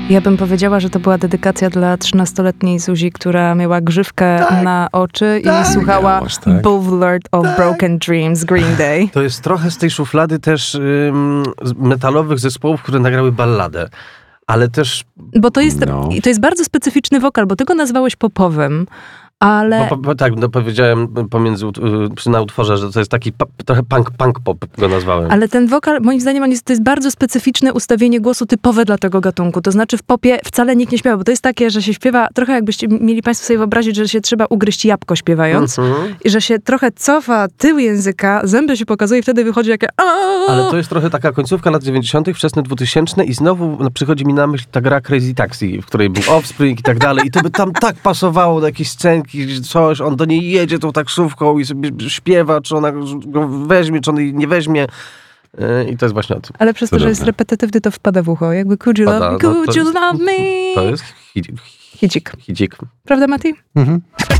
Ja bym powiedziała, że to była dedykacja dla 13-letniej Zuzi, która miała grzywkę na oczy i słuchała Boulevard of Broken Dreams, Green Day. To jest trochę z tej szuflady też metalowych zespołów, które nagrały balladę. Ale też... Bo to jest bardzo specyficzny wokal, bo ty go nazwałeś popowym, ale... Powiedziałem na utworze, że to jest taki trochę punk pop go nazwałem. Ale ten wokal, moim zdaniem, to jest bardzo specyficzne ustawienie głosu typowe dla tego gatunku. To znaczy w popie wcale nikt nie śpiewa, bo to jest takie, że się śpiewa, trochę jakbyście mieli państwo sobie wyobrazić, że się trzeba ugryźć jabłko śpiewając i że się trochę cofa tył języka, zęby się pokazuje i wtedy wychodzi takie Ale to jest trochę taka końcówka lat 90., wczesne 2000 i znowu przychodzi mi na myśl ta gra Crazy Taxi, w której był Offspring i tak dalej i to by tam tak pasowało do jakiejś scenki, coś, on do niej jedzie tą taksówką i sobie śpiewa, czy ona go weźmie, czy on jej nie weźmie. I to jest właśnie o tym. Ale przez to, że jest repetytywny, to wpada w ucho. Jakby could you love me? To jest hidzik. Prawda, Mati? Mhm.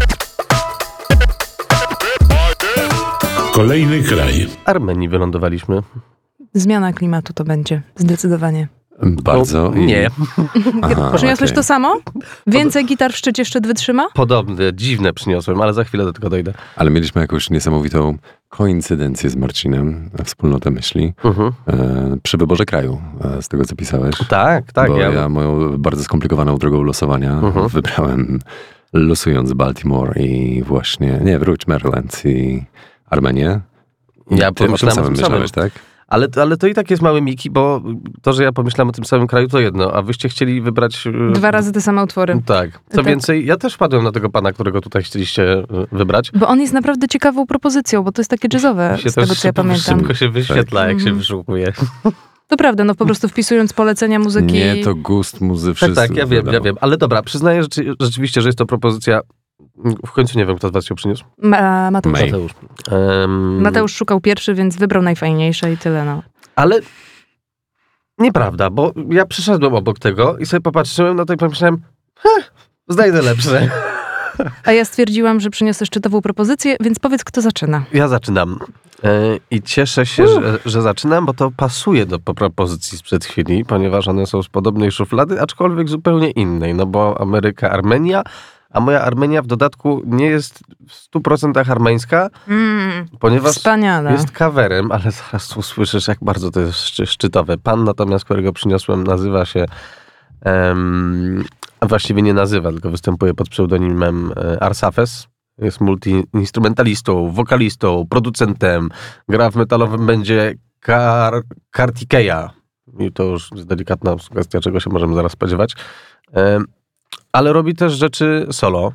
Kolejny kraj. Armenii wylądowaliśmy. Zmiana klimatu to będzie, zdecydowanie. Bardzo. Nie. Przyniosłeś to samo? Więcej gitar w szczycie szczyt wytrzyma? Podobne, dziwne przyniosłem, ale za chwilę do tego dojdę. Ale mieliśmy jakąś niesamowitą koincydencję z Marcinem, wspólnotę myśli, przy wyborze kraju, z tego co pisałeś. Tak. Bo ja moją bardzo skomplikowaną drogą losowania wybrałem losując Baltimore i właśnie, Maryland i Armenię. Ja ty o tym samym myślałeś, tak? Ale to i tak jest mały Miki, bo to, że ja pomyślałem o tym samym kraju, to jedno, a wyście chcieli wybrać... 2 razy te same utwory. Tak. Co więcej, ja też wpadłem na tego pana, którego tutaj chcieliście wybrać. Bo on jest naprawdę ciekawą propozycją, bo to jest takie jazzowe, z tego co ja pamiętam. Szybko się wyświetla, jak się wyszukuje. To prawda, po prostu wpisując polecenia muzyki... Nie, to gust muzy wszyscy. Tak, ja wiem. Ale dobra, przyznaję rzeczywiście, że jest to propozycja... W końcu nie wiem, kto z was się przyniósł. Mateusz. Mateusz szukał pierwszy, więc wybrał najfajniejsze i tyle, Ale nieprawda, bo ja przyszedłem obok tego i sobie popatrzyłem na to i pomyślałem, znajdę lepsze. A ja stwierdziłam, że przyniosę szczytową propozycję, więc powiedz, kto zaczyna. Ja zaczynam. I cieszę się, że zaczynam, bo to pasuje do propozycji sprzed chwili, ponieważ one są z podobnej szuflady, aczkolwiek zupełnie innej, bo Armenia, a moja Armenia w dodatku nie jest w 100% armeńska, ponieważ jest coverem, ale zaraz usłyszysz, jak bardzo to jest szczytowe. Pan natomiast, którego przyniosłem, nazywa się, właściwie nie nazywa, tylko występuje pod pseudonimem Arsafes. Jest multiinstrumentalistą, wokalistą, producentem, gra w metalowym będzie Kartikeya. I to już jest delikatna sugestia, czego się możemy zaraz spodziewać. Ale robi też rzeczy solo,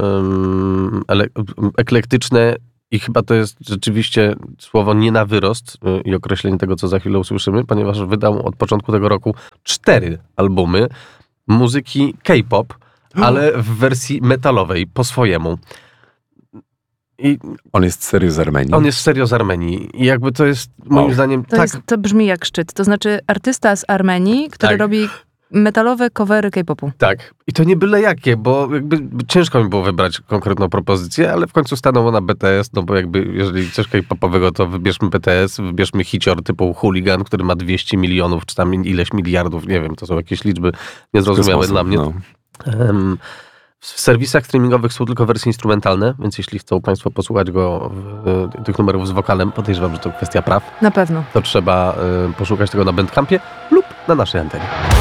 eklektyczne i chyba to jest rzeczywiście słowo nie na wyrost i określenie tego, co za chwilę usłyszymy, ponieważ wydał od początku tego roku 4 albumy muzyki K-pop, ale w wersji metalowej, po swojemu. I on jest serio z Armenii? On jest serio z Armenii. I jakby to jest moim zdaniem... To brzmi jak szczyt. To znaczy artysta z Armenii, który robi metalowe covery K-popu. Tak. I to nie byle jakie, bo jakby ciężko mi było wybrać konkretną propozycję, ale w końcu stanęło na BTS, bo jakby jeżeli coś K-popowego, to wybierzmy BTS, wybierzmy hicior typu Hooligan, który ma 200 milionów, czy tam ileś miliardów, nie wiem, to są jakieś liczby niezrozumiałe dla mnie. W serwisach streamingowych są tylko wersje instrumentalne, więc jeśli chcą państwo posłuchać go tych numerów z wokalem, podejrzewam, że to kwestia praw. Na pewno. To trzeba poszukać tego na Bandcampie lub na naszej antenie.